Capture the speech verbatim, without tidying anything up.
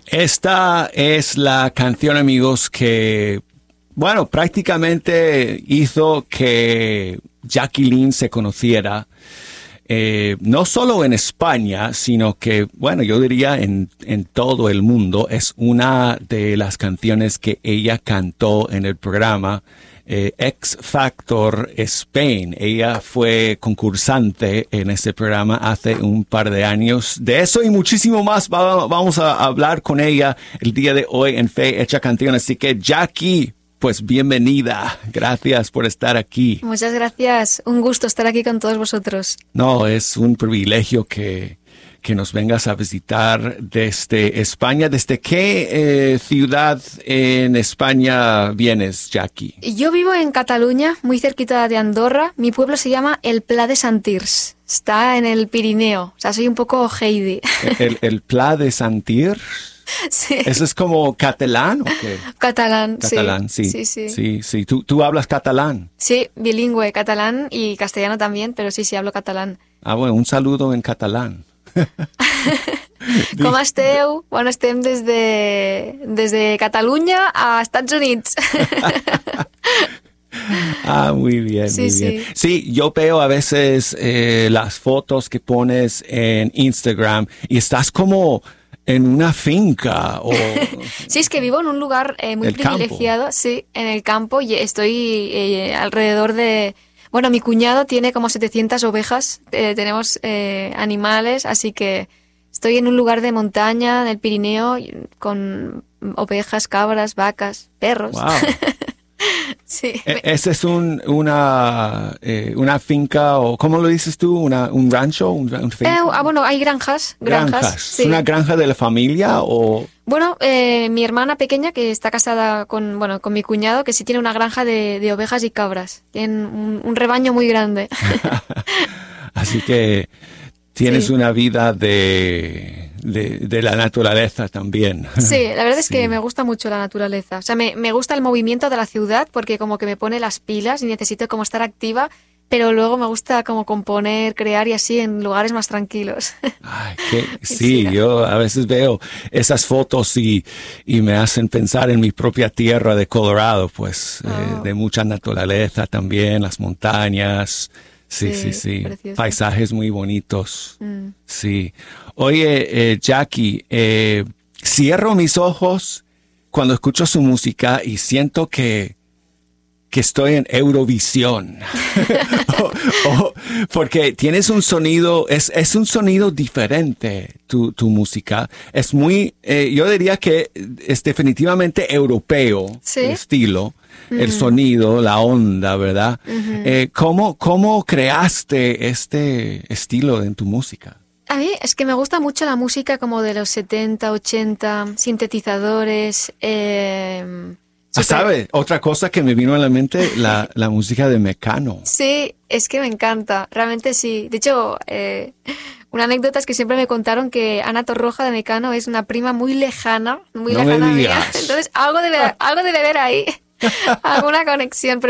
Esta es la canción, amigos, que, bueno, prácticamente hizo que Jacqueline se conociera, eh, no solo en España, sino que, bueno, yo diría en, en todo el mundo. Es una de las canciones que ella cantó en el programa Eh, X Factor Spain. Ella fue concursante en ese programa hace un par de años. De eso y muchísimo más va, vamos a hablar con ella el día de hoy en Fe Hecha Canción. Así que, Jackie, pues bienvenida. Gracias por estar aquí. Muchas gracias. Un gusto estar aquí con todos vosotros. No, es un privilegio que... que nos vengas a visitar desde España. ¿Desde qué eh, ciudad en España vienes, Jackie? Yo vivo en Cataluña, muy cerquita de Andorra. Mi pueblo se llama el Pla de Santirs. Está en el Pirineo. O sea, soy un poco Heidi. ¿El, el Pla de Santirs? Sí. ¿Eso es como catalán o qué? Catalán, Catalán, sí. sí. Sí, sí. sí, sí. ¿Tú, ¿Tú hablas catalán? Sí, bilingüe, catalán y castellano también, pero sí, sí, hablo catalán. Ah, bueno, un saludo en catalán. Com esteu? Bueno, estem des de, des de Catalunya a Estats Units. Ah, muy bien, sí, muy sí. bien. Sí, yo veo a veces eh, las fotos que pones en Instagram y estás como en una finca o... Sí, es que vivo en un lugar eh, muy el privilegiado, campo. Sí, en el campo, y estoy eh, alrededor de... Bueno, mi cuñado tiene como setecientas ovejas, eh, tenemos eh, animales, así que estoy en un lugar de montaña, en el Pirineo, con ovejas, cabras, vacas, perros. Wow. Sí. ¿Esa es un, una, eh, una finca o, cómo lo dices tú, una, un rancho? Un, un Eh, ah, bueno, hay granjas. Granjas. Granjas. Sí. ¿Es una granja de la familia o...? Bueno, eh, mi hermana pequeña, que está casada con, bueno, con mi cuñado, que sí tiene una granja de, de ovejas y cabras. Tienen un, un rebaño muy grande. Así que tienes sí. una vida de, de, de la naturaleza también. Sí, la verdad es sí. que me gusta mucho la naturaleza. O sea, me, me gusta el movimiento de la ciudad porque como que me pone las pilas y necesito como estar activa, pero luego me gusta como componer, crear y así en lugares más tranquilos. Ay, qué, sí, yo a veces veo esas fotos y, y me hacen pensar en mi propia tierra de Colorado, pues, oh. eh, de mucha naturaleza también, las montañas. Sí, sí, sí. sí. Paisajes muy bonitos. Mm. Sí. Oye, eh, Jackie, eh, cierro mis ojos cuando escucho su música y siento que que estoy en Eurovisión. o, o, porque tienes un sonido, es, es un sonido diferente tu, tu música. Es muy, eh, yo diría que es definitivamente europeo, ¿sí? El estilo, uh-huh. El sonido, la onda, ¿verdad? Uh-huh. Eh, ¿cómo, ¿Cómo creaste este estilo en tu música? A mí es que me gusta mucho la música como de los setenta, ochenta, sintetizadores, eh... Ah, ¿sabe? Otra cosa que me vino a la mente, la, la música de Mecano. Sí, es que me encanta, realmente sí. De hecho, eh, una anécdota es que siempre me contaron que Ana Torroja de Mecano es una prima muy lejana, muy no lejana me mía. digas. Entonces, algo debe, algo debe haber ahí, alguna conexión.